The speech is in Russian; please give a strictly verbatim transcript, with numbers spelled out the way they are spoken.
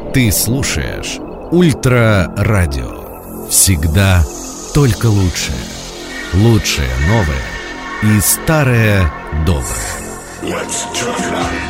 Ты слушаешь Ультра Радио. Всегда только лучшее. Лучшее новое и старое доброе.